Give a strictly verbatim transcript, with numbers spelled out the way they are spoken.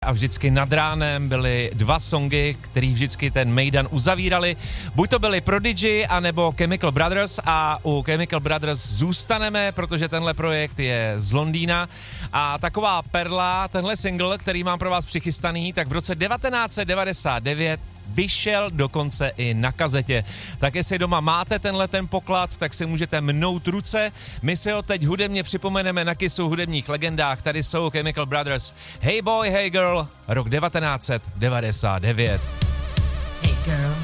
A vždycky nad ránem byly dva songy, který vždycky ten mejdan uzavírali. Buď to byly Prodigy, anebo Chemical Brothers a u Chemical Brothers zůstaneme, protože tenhle projekt je z Londýna. A taková perla, tenhle single, který mám pro vás přichystaný, tak v roce devatenáct set devadesát devět vyšel dokonce i na kazetě. Tak jestli doma máte tenhle ten poklad, tak si můžete mnout ruce. My si ho teď hudebně připomeneme na Kissu hudebních legendách. Tady jsou Chemical Brothers. Hey boy, hey girl, rok devatenáct set devadesát devět. Hey girl.